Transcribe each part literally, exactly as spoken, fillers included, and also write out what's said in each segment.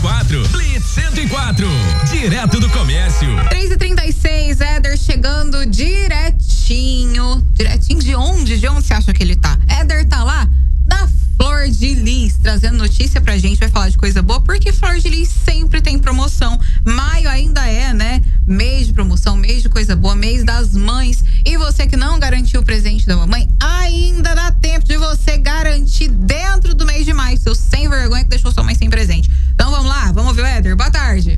quatro. Blitz cento e quatro, direto do comércio. três e trinta e seis, Éder chegando direitinho. Direitinho de onde? De onde você acha que ele tá? Éder tá lá na Flor de Lis, trazendo notícia pra gente, vai falar de coisa boa, porque Flor de Lis sempre tem promoção. Maio ainda é, né? Mês de promoção, mês de coisa boa, mês das mães. E você que não garantiu o presente da mamãe, ainda dá tempo de você garantir dentro do mês de maio, seu sem vergonha que deixou sua mãe sem presente. Então vamos lá, vamos ver o Éder. Boa tarde.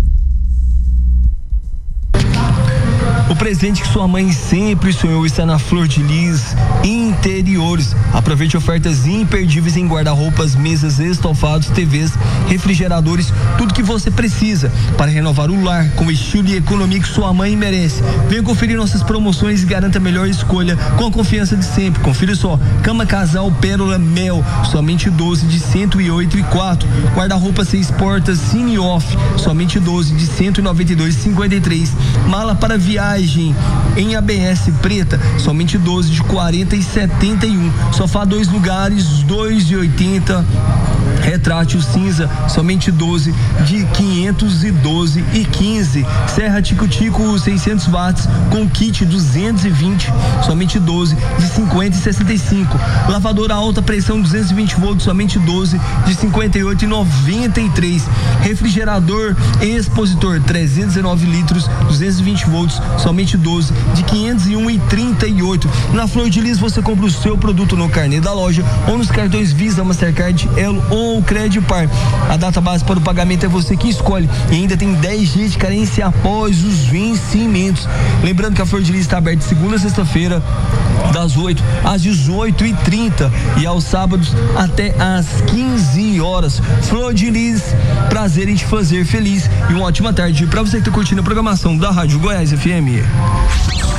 O presente que sua mãe sempre sonhou está na Flor de Lis Interiores. Aproveite ofertas imperdíveis em guarda-roupas, mesas, estofados, T Vs, refrigeradores, tudo que você precisa para renovar o lar com o estilo e economia que sua mãe merece. Venha conferir nossas promoções e garanta a melhor escolha com a confiança de sempre. Confira só: cama casal Pérola Mel, somente doze de cento e oito e quatro. Guarda-roupa seis portas Cine Off, somente doze de cento e noventa e dois e cinquenta e três. Mala para viagem em A B S preta, somente doze de quarenta e setenta e um. Sofá dois lugares, dois de oitenta. Retrátil cinza, somente doze de quinhentos e doze e quinze. Serra Tico-Tico seiscentos watts com kit duzentos e vinte, somente doze de cinquenta e sessenta e cinco. Lavadora alta pressão duzentos e vinte volts, somente doze de cinquenta e oito e noventa e três. Refrigerador expositor trezentos e dezenove litros, duzentos e vinte volts, somente doze de quinhentos e um e trinta e oito. Na Flor de Lis você compra o seu produto no carnê da loja ou nos cartões Visa, Mastercard, Elo ou Credipar. A data base para o pagamento é você que escolhe e ainda tem dez dias de carência após os vencimentos. Lembrando que a Flor de Lis está aberta de segunda a sexta-feira, das oito às dezoito e trinta e aos sábados até às quinze horas. Flor de Lis, prazer em te fazer feliz e uma ótima tarde para você que está curtindo a programação da Rádio Goiás F M.